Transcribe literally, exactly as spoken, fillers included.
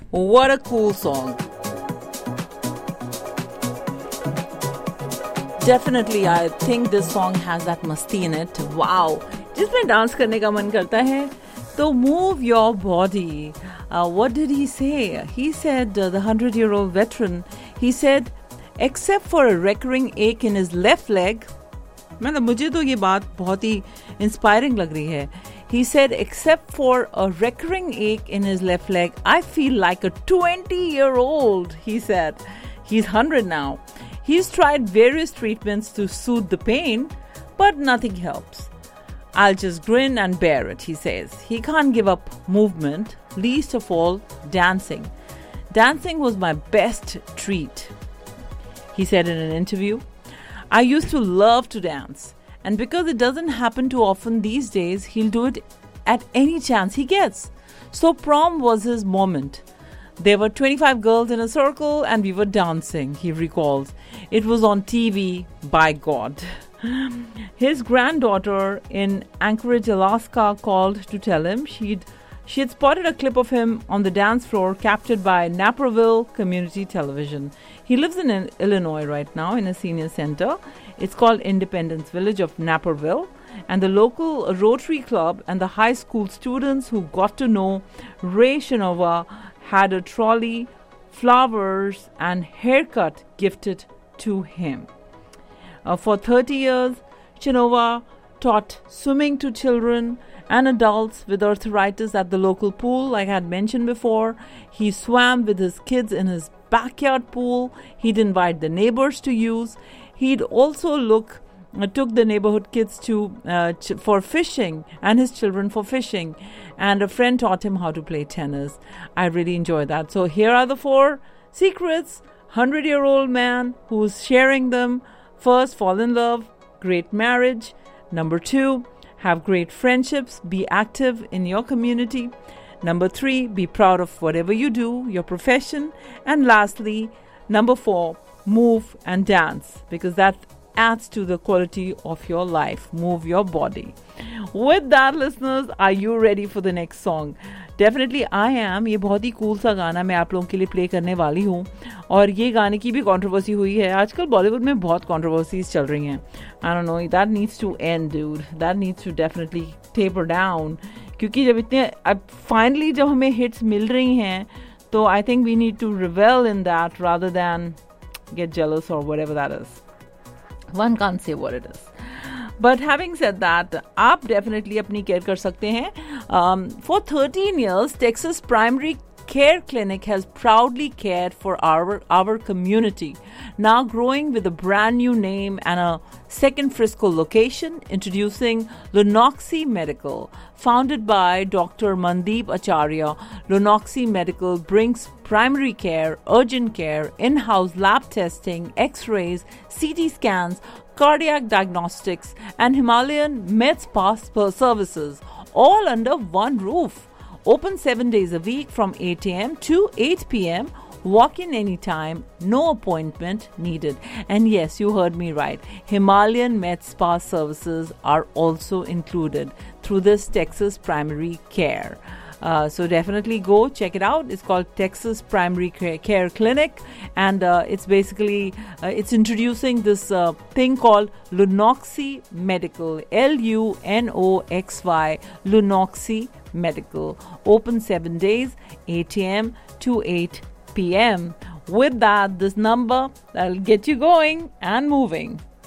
What a cool song. Definitely, I think this song has that masti in it. Wow. जिसमें dance करने का मन करता है, तो move your body. Uh, what did he say? He said, uh, the hundred-year-old veteran, he said, except for a recurring ache in his left leg, मतलब मुझे तो ये बात बहुत ही inspiring लग रही है. He said, except for a recurring ache in his left leg, I feel like a twenty-year-old, he said. He's one hundred now. He's tried various treatments to soothe the pain, but nothing helps. I'll just grin and bear it, he says. He can't give up movement, least of all dancing. Dancing was my best treat, he said in an interview. I used to love to dance, and because it doesn't happen too often these days, he'll do it at any chance he gets. So prom was his moment. There were twenty-five girls in a circle and we were dancing, he recalls. It was on T V, by God. His granddaughter in Anchorage, Alaska called to tell him she'd she had spotted a clip of him on the dance floor captured by Naperville Community Television. He lives in Illinois right now in a senior center. It's called Independence Village of Naperville. And the local Rotary Club and the high school students who got to know Ray Shinova had a trolley, flowers, and haircut gifted to him. Uh, for thirty years, Shinova taught swimming to children and adults with arthritis at the local pool, like I had mentioned before. He swam with his kids in his backyard pool. He'd invite the neighbors to use. He'd also look uh, took the neighborhood kids to uh, ch- for fishing and his children for fishing. And a friend taught him how to play tennis. I really enjoyed that. So here are the four secrets. Hundred-year-old man who's sharing them. First, fall in love. Great marriage. Number two, have great friendships. Be active in your community. Number three, be proud of whatever you do, your profession. And lastly, number four, move and dance, because that adds to the quality of your life. Move your body. With that, listeners, are you ready for the next song? Definitely I am. ये बहुत ही cool सा गाना मैं आप लोगों के लिए play करने वाली हूँ. और ये गाने की भी कंट्रोवर्सी हुई है. आजकल बॉलीवुड में बहुत कंट्रोवर्सीज चल रही हैं. I don't know, that needs to end, dude. That needs to definitely taper down. क्योंकि जब इतने अब फाइनली जब हमें हिट्स मिल रही हैं, तो I think we need to revel in that rather than get jealous or whatever that is. One can't say what it is. But having said that, आप definitely अपनी care कर सकते हैं. Um, for thirteen years, Texas Primary Care Clinic has proudly cared for our, our community. Now growing with a brand new name and a second Frisco location, introducing Lunoxi Medical. Founded by Doctor Mandeep Acharya, Lunoxi Medical brings primary care, urgent care, in-house lab testing, x-rays, C T scans, cardiac diagnostics, and Himalayan med spa services, all under one roof. Open seven days a week from eight a.m. to eight p.m. Walk in anytime, no appointment needed. And yes, you heard me right. Himalayan Med Spa services are also included through this Texas Primary Care. Uh, so definitely go check it out. It's called Texas Primary Care Clinic, and uh, it's basically uh, it's introducing this uh, thing called Lunoxi Medical. L U N O X Y, Lunoxi Medical. Open seven days, eight a.m. to eight p.m. With that, this number that'll get you going and moving.